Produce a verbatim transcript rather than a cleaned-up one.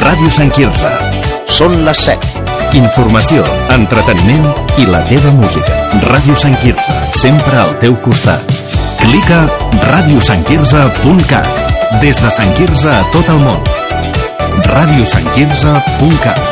Ràdio Sant Quirze. Són les set. Informació, entreteniment i la teva música. Ràdio Sant Quirze, sempre al teu costat. Clica ràdio sant quirze punt cat. Des de Sant Quirze a tot el món. ràdio sant quirze punt cat.